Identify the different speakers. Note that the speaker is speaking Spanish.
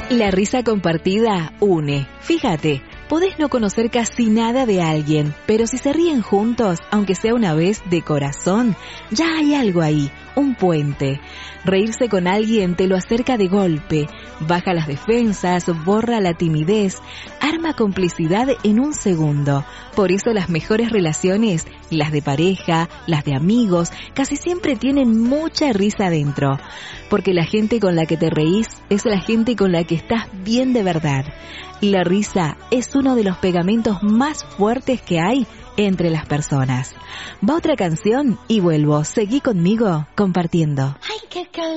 Speaker 1: La risa compartida une. Fíjate, podés no conocer casi nada de alguien, pero si se ríen juntos, aunque sea una vez de corazón, ya hay algo ahí, un puente. Reírse con alguien te lo acerca de golpe, baja las defensas, borra la timidez, arma complicidad en un segundo. Por eso las mejores relaciones, las de pareja, las de amigos, casi siempre tienen mucha risa dentro. Porque la gente con la que te reís es la gente con la que estás bien de verdad. La risa es uno de los pegamentos más fuertes que hay entre las personas. Va otra canción y vuelvo. Seguí conmigo compartiendo.
Speaker 2: Ay, qué